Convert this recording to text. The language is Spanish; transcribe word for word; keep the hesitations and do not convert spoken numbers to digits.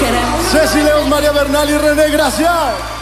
queremos. Ceci León, María Bernal y René, gracias.